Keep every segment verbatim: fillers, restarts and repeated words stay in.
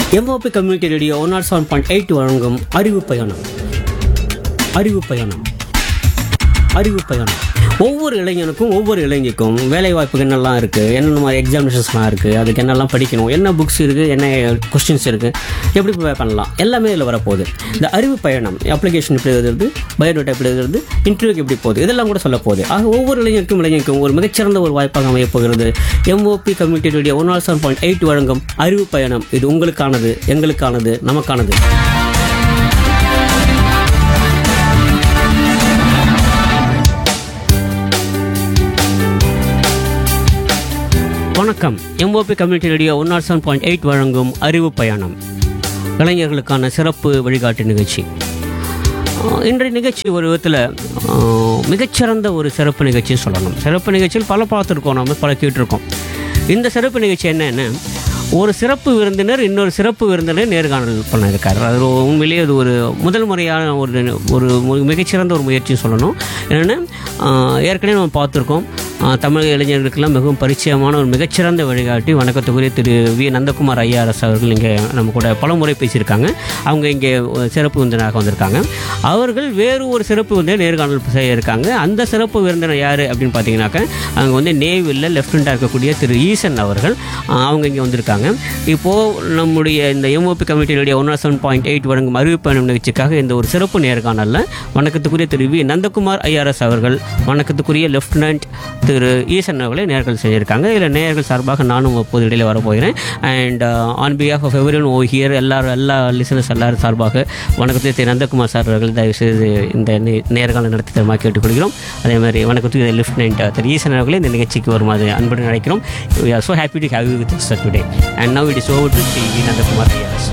MOP community radio one not seven point eight வழங்கும் அறிவு பயணம். அறிவு பயணம் அறிவு பயணம் ஒவ்வொரு இளைஞனுக்கும் ஒவ்வொரு இளைஞருக்கும் வேலை வாய்ப்புக்கு என்னெல்லாம் இருக்குது, என்னென்ன மாதிரி எக்ஸாமினேஷன்ஸ்லாம் இருக்குது, அதுக்கு என்னெல்லாம் படிக்கணும், என்ன புக்ஸ் இருக்குது, என்ன கொஸ்டின்ஸ் இருக்குது, எப்படி ப்ரிப்பேர் பண்ணலாம், எல்லாமே இதில் வரப்போகுது. இந்த அறிவு பயணம் அப்ளிகேஷன் எப்படி எழுதுறது, பயோடேட்டா எப்படி எழுதுறது, இன்டர்வியூக்கு எப்படி போகுது, இதெல்லாம் கூட சொல்ல போகுது. ஆக ஒவ்வொரு இளைஞருக்கும் இளைஞருக்கும் ஒரு மிகச்சிறந்த ஒரு வாய்ப்பாக அமையப் போகிறது MOP community radio one not seven point eight வழங்கும் அறிவு பயணம். இது உங்களுக்கானது, எங்களுக்கானது, நமக்கானது. வணக்கம். MOP community radio one not seven point eight வழங்கும் அறிவு பயணம், இளைஞர்களுக்கான சிறப்பு வழிகாட்டு நிகழ்ச்சி. இன்றைய நிகழ்ச்சி ஒரு விதத்தில் மிகச்சிறந்த ஒரு சிறப்பு நிகழ்ச்சின்னு சொல்லணும். சிறப்பு நிகழ்ச்சியில் பல பார்த்துருக்கோம், நம்ம பல கேட்டிருக்கோம். இந்த சிறப்பு நிகழ்ச்சி என்னென்ன, ஒரு சிறப்பு விருந்தினர் இன்னொரு சிறப்பு விருந்தினர் நேர்காணல் பண்ணியிருக்காரு. அது உண்மையிலேயே அது ஒரு முதல் முறையான ஒரு ஒரு மிகச்சிறந்த ஒரு முயற்சின்னு சொல்லணும். என்னென்னா, ஏற்கனவே நம்ம பார்த்துருக்கோம், தமிழக இளைஞர்களுக்கெல்லாம் மிகவும் பரிச்சயமான ஒரு மிகச்சிறந்த வழிகாட்டி வணக்கத்துக்குரிய திரு வி நந்தகுமார் ஐஆர்எஸ் அவர்கள் இங்கே நம்ம கூட பல முறை பேசியிருக்காங்க. அவங்க இங்கே சிறப்பு விருந்தினராக வந்திருக்காங்க. அவர்கள் வேறு ஒரு சிறப்பு விருந்தினர் நேர்காணல் செய்ய இருக்காங்க. அந்த சிறப்பு விருந்தினர் யார் அப்படின்னு பார்த்தீங்கன்னாக்க, அங்கே வந்து நேவியில் லெஃப்டினண்டாக இருக்கக்கூடிய திரு ஈசன் அவர்கள் அவங்க இங்கே வந்திருக்காங்க. இப்போது நம்முடைய இந்த MOP கம்யூனிட்டியுடைய one not seven point eight வழங்கும் அறிவிப்பு நிகழ்ச்சிக்காக இந்த ஒரு சிறப்பு நேர்காணலில் வணக்கத்துக்குரிய திரு வி நந்தகுமார் ஐஆர்எஸ் அவர்கள் வணக்கத்துக்குரிய லெஃப்டினன்ட் திரு ஈசன் அவர்களை நேர்கள் செய்திருக்காங்க. இதில் நேர்கள் சார்பாக நானும் அப்போது இடையில வரப்போகிறேன். And on behalf of every one O here, எல்லாரும் எல்லா லிசனர்ஸ் எல்லாரும் சார்பாக வணக்கத்தை திரு நந்தகுமார் சார் அவர்கள் தயவுசெய்து இந்த நேர்காணல் நடத்தி தருமாறு கேட்டுக்கொள்கிறோம். அதே மாதிரி வணக்கத்துக்கு லெஃப்டினன்ட் திரு ஈசன் அவர்களை இந்த நிகழ்ச்சிக்கு வருமாறு அன்புடன் நினைக்கிறோம். We are so happy to have you with us today. And now it is over to Sri V. Nandakumar I A S.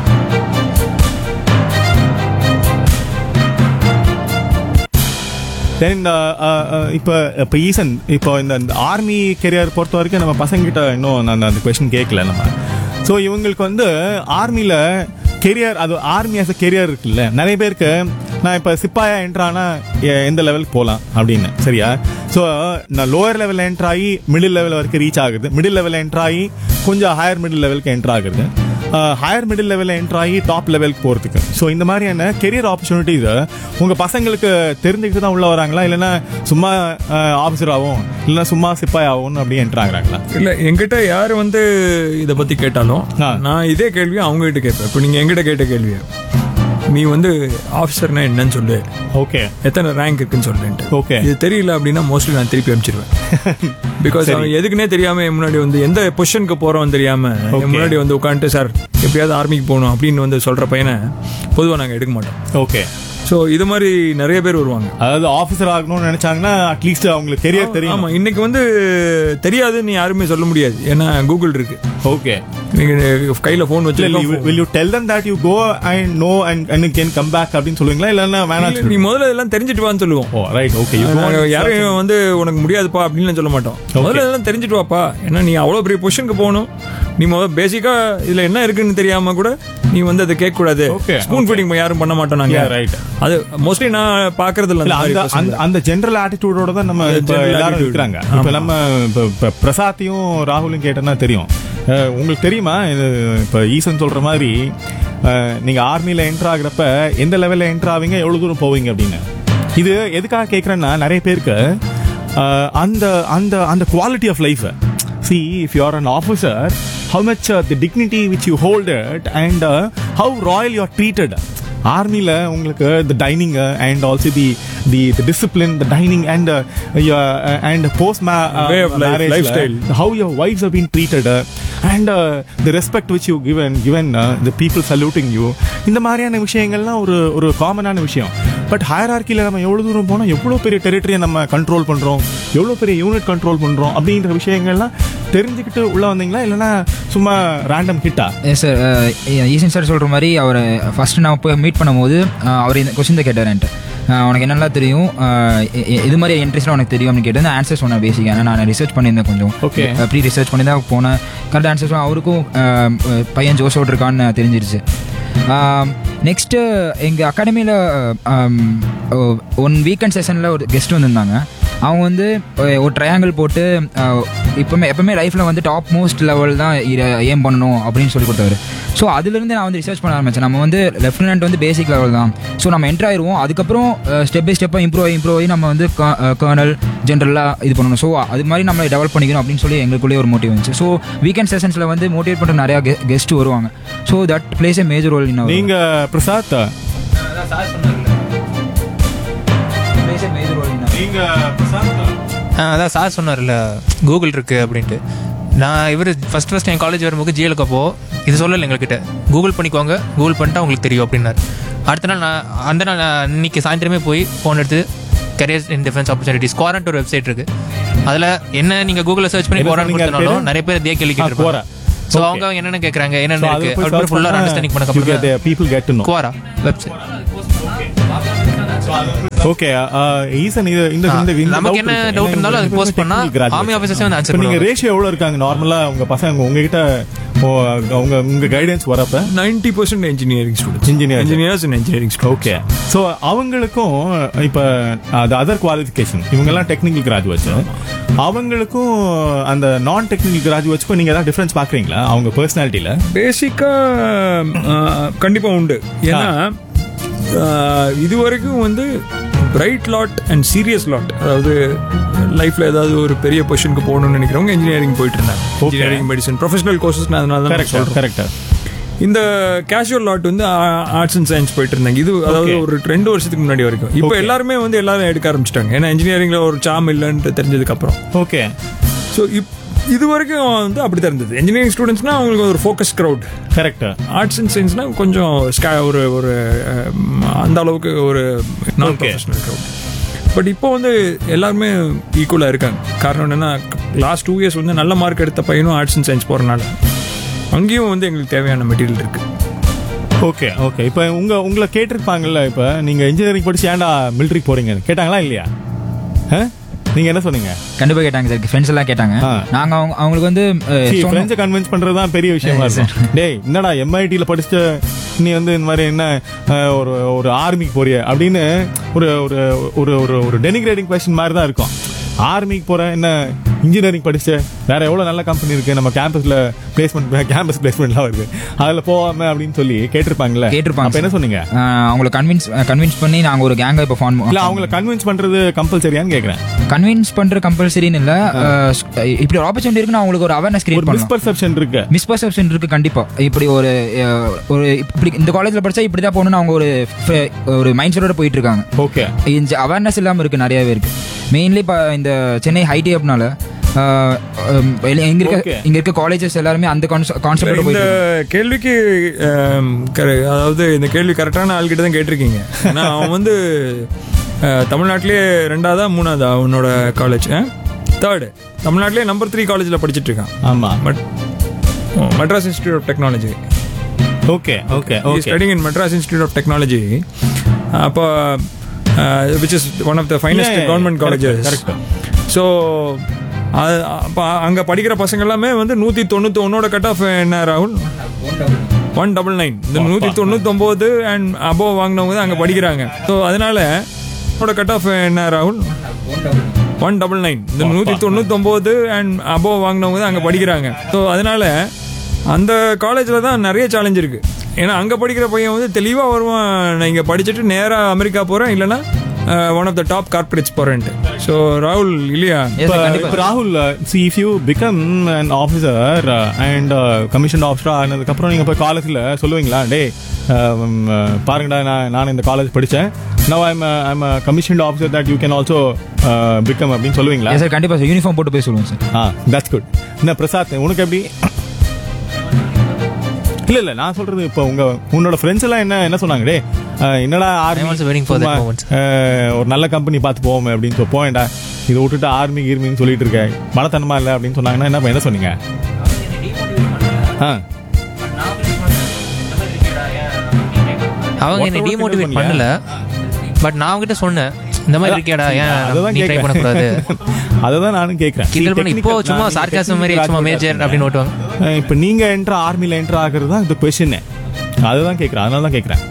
தென் இப்போ இப்போ ஈசன், இப்போ இந்த ஆர்மி கெரியர் பொறுத்த வரைக்கும் நம்ம பசங்கிட்ட இன்னும் நான் அந்த கொஸ்டின் கேட்கல நம்ம. ஸோ இவங்களுக்கு வந்து ஆர்மியில் கெரியர், அது ஆர்மி ஆஸ் அ கெரியர் இருக்குல்ல, நிறைய பேருக்கு நான் இப்போ சிப்பாயா என்ட்ரானா எந்த லெவலுக்கு போகலாம் அப்படின்னு, சரியா? ஸோ நான் லோயர் லெவலில் என்ட்ரு ஆகி மிடில் லெவல் வரைக்கும் ரீச் ஆகுது, மிடில் லெவலில் என்ட்ரு ஆகி கொஞ்சம் ஹையர் மிடில் லெவலுக்கு என்ட்ரு ஆகுது, ஹையர் மிடில் லெவலில் என்ட்ரு ஆகி டாப் லெவலுக்கு போகிறதுக்கு. ஸோ இந்த மாதிரியான கெரியர் ஆப்பர்ச்சுனிட்டிஸ் உங்கள் பசங்களுக்கு தெரிஞ்சுக்கிட்டு தான் உள்ள வராங்களா, இல்லைன்னா சும்மா ஆஃபீஸர் ஆகும், இல்லைன்னா சும்மா சிப்பாய் ஆகும் அப்படி என்ட்ரு ஆகுறாங்களா? இல்லை, எங்கிட்ட யார் வந்து இதை பற்றி கேட்டாலும் நான் இதே கேள்வியை அவங்ககிட்ட கேட்பேன். இப்போ நீங்கள் எங்கிட்ட கேட்ட கேள்வியை, நீ வந்து ஆஃபீஸர்னா என்னன்னு சொல்லு, ஓகே, எத்தனை ரேங்க் இருக்குன்னு சொல்லுன்ட்டு. ஓகே, இது தெரியல அப்படின்னா மோஸ்ட்லி நான் திருப்பி அனுப்பிச்சிருவேன். பிகாஸ் அவன் எதுக்குன்னே தெரியாம முன்னாடி வந்து எந்த பொசிஷனுக்கு போறோம் தெரியாம முன்னாடி வந்து உட்காந்துட்டு சார் எப்படியாவது ஆர்மிக்கு போகணும் அப்படின்னு வந்து சொல்ற பையனை பொதுவாக நாங்கள் எடுக்க மாட்டோம். ஓகே, ஸோ இது மாதிரி நிறைய பேர் வருவாங்க. அதாவது ஆஃபீஸர் ஆகணும்னு நினைச்சாங்கன்னா அட்லீஸ்ட் அவங்களுக்கு கெரியர் தெரியும். ஆமா, இன்னைக்கு வந்து தெரியாதுன்னு யாருமே சொல்ல முடியாது, ஏன்னா கூகுள் இருக்கு. ஓகே, நீங்க கையில போன் வச்சு will you tell them that you go and know and and can come back அப்படின்னு சொல்லுவீங்களா, இல்லன்னா வேணாம் நீ முதல்ல எல்லாம் தெரிஞ்சிட்டு வான்னு சொல்லுவோம். ஓ ரைட், ஓகே. யாரையும் வந்து உனக்கு முடியாதுப்பா அப்படின்னு சொல்ல மாட்டோம். முதல்ல எல்லாம் தெரிஞ்சிட்டு வாப்பா, ஏன்னா நீ அவ்வளவு பெரிய பொசிஷனுக்கு போகணும். நீ முதல் பேசிக்கா இதுல என்ன இருக்குன்னு தெரியாம கூட நீ வந்து அதை கேட்க கூடாது. ஸ்பூன் ஃபீடிங் யாரும் பண்ண மாட்டோம் நாங்க. ரைட், அது மோஸ்ட்லி நான் பாக்குறது இல்ல. அந்த ஜெனரல் ஆட்டிடியூடோட தான் நம்ம எல்லாரும் இருக்கிறாங்க. இப்ப நம்ம பிரசாத்தையும் ராகுலையும் கேட்டோம்னா தெரியும். உங்களுக்கு தெரியுமா, இப்போ ஈசன் சொல்ற மாதிரி நீங்க ஆர்மியில என்டர் ஆகுறப்ப எந்த லெவல்ல என்டர் ஆவீங்க, எவ்வளவு தூரம் போவீங்க அப்படின்னு. இது எதுக்காக கேட்கறேன்னா, நிறைய பேருக்கு அந்த அந்த அந்த quality of life, see if you are an officer, how much uh, the dignity which you hold it and uh, how royal you are treated. ஆர்மியில் உங்களுக்கு the dining uh, and also the the the discipline, the dining and uh, your uh, and post ma uh, way of life, lifestyle, uh, how your wives have been treated uh, and uh, the respect which you given given uh, the people saluting you. இந்த மாதிரியான விஷயங்கள்லாம் ஒரு ஒரு காமனான விஷயம். But ஹையரார்க்கியில் நம்ம எவ்வளோ தூரம் போனால் எவ்வளோ பெரிய டெரிட்டரியை நம்ம கண்ட்ரோல் பண்ணுறோம், எவ்வளோ பெரிய யூனிட் கண்ட்ரோல் பண்ணுறோம் அப்படின்ற விஷயங்கள்லாம் தெரிஞ்சுக்கிட்டு உள்ள வந்தீங்களா, இல்லைன்னா சும்மா ரேண்டம் ஹிட்டா? எஸ் சார், ஈசன் சார் சொல்கிற மாதிரி அவர் ஃபஸ்ட்டு நான் போய் மீட் பண்ணும்போது அவர் இந்த கொஸ்டின் தான் கேட்டார் என்கிட்ட, உனக்கு என்னெல்லாம் தெரியும், இது மாதிரி இன்ட்ரெஸ்ட்லாம் உனக்கு தெரியும் அப்படின்னு கேட்டு ஆன்சர் சொன்னேன். பேசிக் ஏன்னா நான் ரிசர்ச் பண்ணியிருந்தேன், கொஞ்சம் ஓகே ப்ரீ ரிசர்ச் பண்ணி தான் போனேன். கரெக்டாக ஆன்சர் சொன்னேன். அவருக்கும் பையன் ஜோசோட் இருக்கான்னு தெரிஞ்சிருச்சு. நெக்ஸ்ட்டு எங்கள் அகாடமியில் ஒன் வீக்கெண்ட் செஷனில் ஒரு கெஸ்ட் வந்திருந்தாங்க. அவங்க வந்து ஒரு ட்ரையாங்கிள் போட்டு இப்போமே எப்பவுமே லைஃப்பில் வந்து டாப் மோஸ்ட் லெவல் தான் ஏம் பண்ணணும் அப்படின்னு சொல்லி கொடுத்தாரு. ஸோ அதுலேருந்து நான் வந்து ரிசர்ச் பண்ண ஆரம்பித்தேன். நம்ம வந்து லெஃப்டினன்ட் வந்து பேசிக் லெவல் தான். ஸோ நம்ம என்ட்ரு ஆயிடுவோம். அதுக்கப்புறம் ஸ்டெப் பை ஸ்டெப்பாக இம்ப்ரூவ் ஆகி இம்ப்ரூவ் ஆகி நம்ம வந்து கர்னல் ஜென்ரலாக இது பண்ணணும். ஸோ அது மாதிரி நம்ம டெவலப் பண்ணிக்கணும் அப்படின்னு சொல்லி எங்களுக்குள்ளேயே ஒரு மோட்டிவ் இருந்துச்சு. ஸோ வீக்கெண்ட் செஷன்ஸில் வந்து மோட்டிவேட் பண்ணுற நிறையா கெஸ்ட் வருவாங்க. So that place A major role. இன்னும் நீங்கள் பிரசாத் அதான் சார் சொன்னார்ல கூகுள் இருக்குது அப்படின்ட்டு. நான் இவர் ஃபஸ்ட் ஃபஸ்ட் என் காலேஜ் வரும்போது ஜிஎலுக்கு அப்போ இது சொல்லலை எங்கள்கிட்ட, கூகுள் பண்ணிக்கோங்க, கூகுள் பண்ணிட்டா உங்களுக்கு தெரியும் அப்படின்னாரு. அடுத்த நாள் நான் அந்த நாள் நான் இன்னைக்கு சாயந்தரமே போய் ஃபோன் எடுத்து கரியர்ஸ் இன் டிஃபென்ஸ் ஆப்பர்ச்சுனிட்டிஸ் குவாரண்ட் ஒரு வெப்சைட் இருக்குது. அதில் என்ன நீங்கள் கூகுளில் சர்ச் பண்ணி குவாரண்ட் கொடுத்தனாலும் நிறைய பேர் இதே கேள்வி கேட்டுருப்பாங்க. ஸோ அவங்க என்னென்ன கேட்குறாங்க, என்னென்ன இருக்குது ஃபுல்லாக அண்டர்ஸ்டாண்டிங் பண்ண குவாரா வெப்சைட். ஓகே ஈசன் இது இந்த நமக்கு என்ன டவுட் இருந்தாலும் அது போஸ்ட் பண்ணா ஆர்மி ஆபீசர்ஸே வந்து ஆன்சர் பண்ணுவாங்க. நீங்க ரேஷியோ எவ்வளவு இருக்காங்க நார்மலா உங்க பசங்க உங்ககிட்ட அவங்க உங்க கைடன்ஸ் வரப்ப? Ninety percent engineering students engineer engineers and engineering students. Okay. So அவங்களுக்கும் இப்போ அது அதர் குவாலிஃபிகேஷன் இவங்கெல்லாம் டெக்னிக்கல் கிராஜுவேட்ஸ், அவங்களுக்கும் அந்த நான் டெக்னிக்கல் கிராஜுவேட்ஸ்க்கும் நீங்க ஏதாவது டிஃபரன்ஸ் பாக்குறீங்களா அவங்க பர்சனாலிட்டியில? பேசிக்கா கண்டிப்பா உண்டு. ஏன்னா இது வரைக்கும் வந்து bright lot and serious lot, அதாவது லைஃப்ல ஏதாவது ஒரு பெரிய பொசிஷனுக்கு போகணும்னு நினைக்கிறவங்க இன்ஜினியரிங் போயிட்டு இருந்தாங்க. Engineering medicine professional courses. அதனால தான் சொல்றேன். கரெக்டா. இந்த கேஷுவல் லாட் வந்து ஆர்ட்ஸ் அண்ட் சயின்ஸ் போயிட்டு இருந்தாங்க. இது அதாவது ஒரு ரெண்டு வருஷத்துக்கு முன்னாடி வரைக்கும். இப்போ எல்லாருமே வந்து எல்லாரும் எடுக்க ஆரம்பிச்சிட்டாங்க. ஏன்னா இன்ஜினியரிங்ல ஒரு சாம் இல்லைன்னு தெரிஞ்சதுக்கு அப்புறம். ஓகே. ஸோ இப் இது வரைக்கும் வந்து அப்படி தான் இருந்தது. இன்ஜினியரிங் ஸ்டூடெண்ட்ஸ்னா அவங்களுக்கு ஒரு ஃபோக்கஸ் க்ரௌட். கரெக்டா. ஆர்ட்ஸ் அண்ட் சயின்ஸ்னா கொஞ்சம் ஒரு ஒரு அந்த அளவுக்கு ஒரு நான் ப்ரொஃபஷனல் க்ரௌட். பட் இப்போ வந்து எல்லாருமே ஈக்குவலாக இருக்காங்க. காரணம் என்னன்னா லாஸ்ட் டூ இயர்ஸ் வந்து நல்ல மார்க் எடுத்த பையனும் ஆர்ட்ஸ் அண்ட் சயின்ஸ் போகிறனால அங்கேயும் வந்து எங்களுக்கு தேவையான மெட்டீரியல் இருக்கு. Okay okay. இப்போ உங்க உங்களை கேட்டிருப்பாங்கல்ல, இப்போ நீங்க இன்ஜினியரிங் படிச்சு ஏன்டா மிலிட்ரி போறீங்க கேட்டாங்களா இல்லையா? நீங்க என்ன சொன்னீங்க? கண்டிப்பா கேட்டாங்க சார். ஃப்ரெண்ட்ஸ் எல்லாம் கேட்டாங்க. நாங்க அவங்க அவங்களுக்கு வந்து ஃப்ரெண்ட்ஸை கன்வின்ஸ் பண்றது தான் பெரிய விஷயமா இருக்கும். டேய் என்னடா எம்ஐடியில் படிச்ச நீ வந்து இந்த மாதிரி என்ன ஒரு ஒரு ஆர்மிக்கு போறிய அப்படின்னு ஒரு ஒரு ஒரு ஒரு டெனிகிரேட்டிங் கொஸ்டின் மாதிரி தான் இருக்கும். ஆர்மிக்கு போற என்ன இன்ஜினியரிங் படிச்ச வேற எவ்வளவு நல்ல கம்பெனி இருக்கு நம்ம கேம்பஸ்ல பிளேஸ்மெண்ட் கேம்பஸ் பிளேஸ்மெண்ட்லாம் வருது அதுல போவாம அப்படின்னு சொல்லி கேட்டிருப்பாங்கல்ல. கேட்டிருப்பாங்க. அப்ப என்ன சொன்னீங்க? அவங்களை கன்வின்ஸ் கன்வின்ஸ் பண்ணி நாங்க ஒரு கேங்கா இப்ப ஃபார்ம் இல்ல அவங்களை கன்வின்ஸ் பண்றது கம்பல்சரியான்னு கேக்குறேன். கன்வின்ஸ் பண்ற கம்பல்சரின்னு இல்ல, இப்படி ஒரு ஆப்பர்ச்சுனிட்டி இருக்கு அவங்களுக்கு ஒரு அவேர்னஸ் கிரியேட் பண்ணலாம். மிஸ்பெர்செப்ஷன் இருக்கு மிஸ்பெர்செப்ஷன் இருக்கு கண்டிப்பா. இப்படி ஒரு ஒரு இப்படி இந்த காலேஜ்ல படிச்சா இப்படிதான் போகணும்னு அவங்க ஒரு ஒரு மைண்ட் செட்டோட போயிட்டு இருக்காங்க. ஓகே. அவேர்னஸ் இல்லாம இருக்கு நிறையவே இருக்கு. மெயின்லி இந்த சென்னை ஹைடி அப்னால இங்க இருக்க இங்க இருக்க காலேஜஸ் எல்லாருமே அந்த கான்செப்ட். இந்த கேள்விக்கு அதாவது இந்த கேள்வி கரெக்டான ஆள்கிட்ட தான் கேட்டிருக்கீங்க. ஏன்னா அவன் வந்து தமிழ்நாட்டிலேயே ரெண்டாவதா மூணாவதா உன்னோட காலேஜ் தேர்டு தமிழ்நாட்டிலேயே நம்பர் த்ரீ காலேஜில் படிச்சுட்டு இருக்கான். ஆமா. But Madras institute of technology. Okay okay. Studying in Madras institute of technology. அப்போ which is one of the finest government colleges. So அப்போ அங்கே படிக்கிற பசங்க எல்லாமே வந்து நூற்றி தொண்ணூற்றி ஒன்னோட கட் ஆஃப் என்ன ராகுல் ஒன் டபுள் நைன் இந்த நூற்றி தொண்ணூத்தொம்போது அண்ட் அபோவ் வாங்கினவங்க தான் அங்கே படிக்கிறாங்க. ஸோ அதனால கட் ஆஃப் என்ன ராகுல் ஒன் டபுள் நைன் இந்த நூற்றி தொண்ணூத்தொம்போது அண்ட் அபோவ் வாங்கினவங்க தான் அங்கே படிக்கிறாங்க. ஸோ அதனால அந்த காலேஜில் தான் நிறைய சேலஞ்ச் இருக்கு. ஏன்னா அங்கே படிக்கிற பையன் வந்து தெளிவாக வருவான், நான் இங்கே படிச்சுட்டு நேராக அமெரிக்கா போகிறேன் இல்லைன்னா one of the top corporates போறேன்ட்டு. So ராகுல் இல்லையா? ராகுல் see if you become an officer and commissioned officer ஆனதுக்கப்புறம் நீங்கள் போய் காலேஜில் சொல்லுவீங்களா, டே பாருங்கடா நான் நான் இந்த காலேஜ் படித்தேன், now I'm a, I'm a commissioned officer that you can also uh, become அப்படின்னு சொல்லுவீங்களா? சார் கண்டிப்பாக சார் யூனிஃபார்ம் போட்டு போய் சொல்லுவோம் சார். Ah that's good. என்ன பிரசாத் உனக்கு எப்படி? இல்ல இல்ல நான் சொல்றது இப்போ உங்க உன்னோட ஃப்ரெண்ட்ஸ் எல்லாம் என்ன என்ன சொன்னாங்க, டே என்னடா ஆர்மி ஒரு நல்ல கம்பெனி பார்த்து போவோம் அப்படின்னு சொல்லி போவேன்டா, இதை விட்டுட்டு ஆர்மி கீர்மின்னு சொல்லிட்டு இருக்கேன் மனத்தனமா இல்லை அப்படின்னு சொன்னாங்கன்னா என்ன என்ன சொன்னீங்க? அவங்க என்ன டிமோட்டிவேட் பண்ணல, பட் நான் அவங்ககிட்ட சொன்னேன் இந்த மாதிரி இருக்கேடா ஏன் ட்ரை பண்ணக்கூடாது. அததான் நானும் கேட்கிறேன். இப்போ சும்மா சார்காசம் மாதிரி சும்மா மேஜர் அப்படின்னு ஓட்டுவாங்க. இப்போ நீங்க என்ட்ரா ஆர்மில என்ட்ரா ஆகுறது தான் இந்த கொஸ்டின். அதுதான் கேட்கிறேன், அதனால தான் கேட்கிறேன்.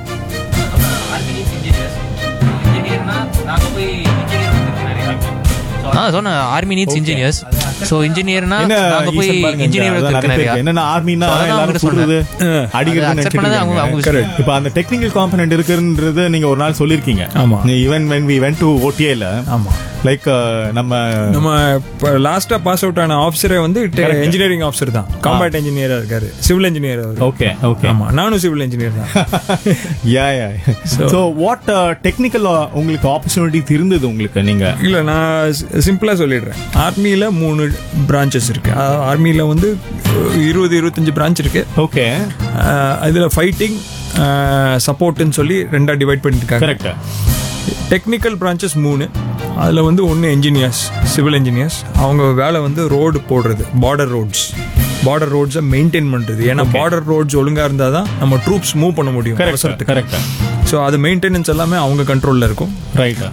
ஆ சொன்ன ஆர்மி நீட்ஸ் இன்ஜினியர்ஸ் ஸோ இன்ஜினியர்னா என்ன நாங்க போய் ஈசன் பாருங்க, இன்ஜினியர் அதான் நிறைய நிறையா பேருக்கு. என்னன்னா ஆர்மினா So, அதான் எல்லாரும் அவங்ககிட்ட சுடுறது சொன்னேன். அடிக்கிறது அதை accept பண்ணது அவங்க- அவங்க நினைச்சிட்டு விஷயம். இப்ப அந்த டெக்னிக்கல் காம்பனன்ட் இருக்குன்றது நீங்க ஒரு நாள் சொல்லிருக்கீங்க. ஆமா. Even when we went to O T A ஆமா. லைக் நம்ம நம்ம லாஸ்டா பாஸ் அவுட் ஆன ஆஃபீஸரே வந்து இன்ஜினியரிங் ஆஃபீஸர் தான், காம்பேட் இன்ஜினியரா இருக்காரு, சிவில் இன்ஜினியர் அவர். ஓகே ஓகே ஆமா, நானும் சிவில் இன்ஜினியர் தான். யா யா சோ வாட் டெக்னிக்கல் உங்களுக்கு ஆப்பர்ச்சுனிட்டிஸ் இருந்தது உங்களுக்கு? நீங்க இல்ல நான் சிம்பிளா சொல்லிடுறேன். ஆர்மியில மூணு பிரான்ச்சஸ் இருக்கு. ஆர்மியில வந்து இருபது இருபத்தஞ்சு பிரான்ச் இருக்கு. ஓகே இதுல ஃபைட்டிங் சப்போர்ட்னு சொல்லி ரெண்டா டிவைட் பண்ணிருக்காங்க. கரெக்ட். டெக்னிக்கல் பிரான்ச்சஸ் மூணு. அதில் வந்து ஒன்று என்ஜினியர்ஸ், சிவில் இன்ஜினியர்ஸ். அவங்க வேலை வந்து ரோடு போடுறது, பார்டர் ரோட்ஸ் பார்டர் ரோட்ஸை மெயின்டைன் பண்ணுறது. ஏன்னா பார்டர் ரோட்ஸ் ஒழுங்காக இருந்தால் தான் நம்ம ட்ரூப்ஸ் மூவ் பண்ண முடியும். கரெக்ட். ஸோ அது மெயின்டெனன்ஸ் எல்லாமே அவங்க கண்ட்ரோலில் இருக்கும். ரைட்.